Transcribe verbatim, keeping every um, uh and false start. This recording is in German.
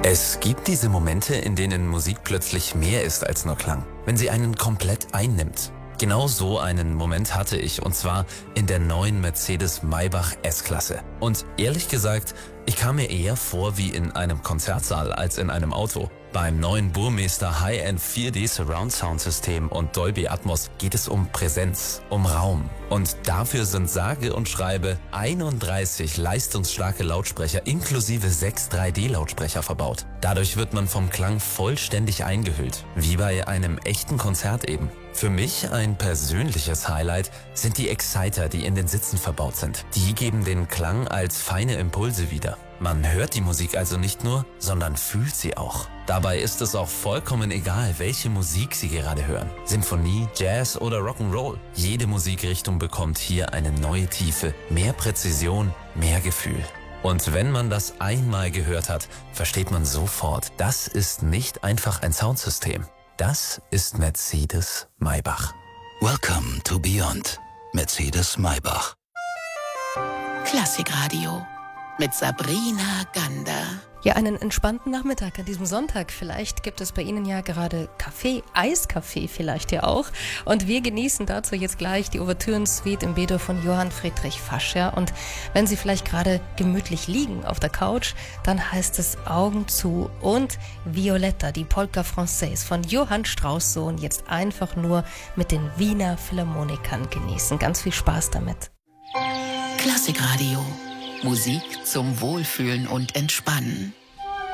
Es gibt diese Momente, in denen Musik plötzlich mehr ist als nur Klang, wenn sie einen komplett einnimmt. Genau so einen Moment hatte ich, und zwar in der neuen Mercedes-Maybach S-Klasse. Und ehrlich gesagt, ich kam mir eher vor wie in einem Konzertsaal als in einem Auto. Beim neuen Burmester High-End vier D Surround Sound System und Dolby Atmos geht es um Präsenz, um Raum. Und dafür sind sage und schreibe einunddreißig leistungsstarke Lautsprecher inklusive sechs drei D Lautsprecher verbaut. Dadurch wird man vom Klang vollständig eingehüllt, wie bei einem echten Konzert eben. Für mich ein persönliches Highlight sind die Exciter, die in den Sitzen verbaut sind. Die geben den Klang als feine Impulse wieder. Man hört die Musik also nicht nur, sondern fühlt sie auch. Dabei ist es auch vollkommen egal, welche Musik Sie gerade hören. Sinfonie, Jazz oder Rock'n'Roll. Jede Musikrichtung bekommt hier eine neue Tiefe, mehr Präzision, mehr Gefühl. Und wenn man das einmal gehört hat, versteht man sofort, das ist nicht einfach ein Soundsystem. Das ist Mercedes-Maybach. Welcome to Beyond. Mercedes-Maybach. Klassikradio mit Sabrina Gander. Ja, einen entspannten Nachmittag an diesem Sonntag. Vielleicht gibt es bei Ihnen ja gerade Kaffee, Eiskaffee vielleicht ja auch. Und wir genießen dazu jetzt gleich die Ouvertüren-Suite im B-Dur von Johann Friedrich Fascher. Und wenn Sie vielleicht gerade gemütlich liegen auf der Couch, dann heißt es Augen zu und Violetta, die Polka Française von Johann Strauss Sohn, jetzt einfach nur mit den Wiener Philharmonikern genießen. Ganz viel Spaß damit. Klassikradio. Musik zum Wohlfühlen und Entspannen.